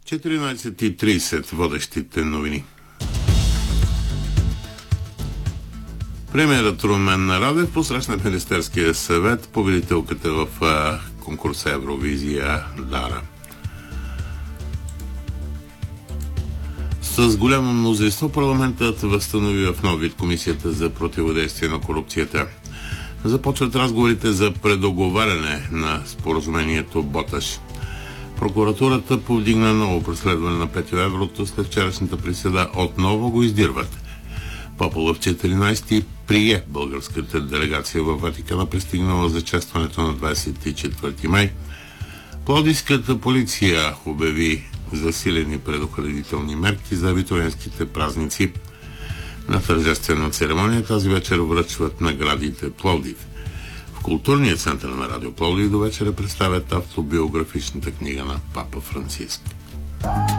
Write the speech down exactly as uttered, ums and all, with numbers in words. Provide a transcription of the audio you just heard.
четиринайсет и трийсет водещите новини. Премиерът Румен Радев посрещна в Министерския съвет победителката в конкурса Евровизия Дара. С голямо мнозинство парламентът възстанови в нов вид Комисията за противодействие на корупцията. Започват разговорите за предоговаряне на споразумението Боташ. Прокуратурата повдигна ново преследване на Петьо Еврото след вчерашната присъда. Отново го издирват. Папа в четиринайсети прие българската делегация във Ватикана, пристигнала за честването на двайсет и четвърти май. Пловдивската полиция обяви засилени предохранителни мерки за абитуриентските празници. На тържествена церемония тази вечер връчват наградите Пловдив. В културния център на Радио Пловдив до вечера представят автобиографичната книга на Папа Франциск.